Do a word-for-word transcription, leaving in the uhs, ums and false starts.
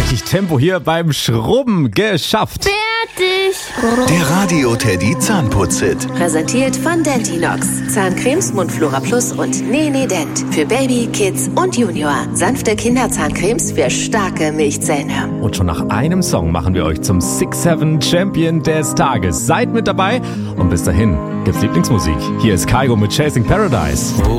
richtig Tempo hier beim Schrubben geschafft. Fertig. Der Radio-Teddy Zahnputz-Hit. Präsentiert von Dentinox. Zahncremes Mundflora Plus und Nene Dent. Für Baby, Kids und Junior. Sanfte Kinderzahncremes für starke Milchzähne. Und schon nach einem Song machen wir euch zum six seven Champion des Tages. Seid mit dabei und bis dahin gibt's Lieblingsmusik. Hier ist Kygo mit Chasing Paradise.